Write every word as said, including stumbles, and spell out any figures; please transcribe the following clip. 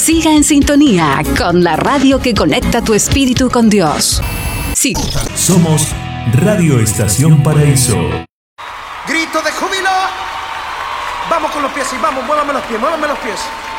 Siga en sintonía con la radio que conecta tu espíritu con Dios. Sí. Somos Radio Estación Paraíso. Grito de júbilo. Vamos con los pies y vamos, muévame los pies, muévame los pies.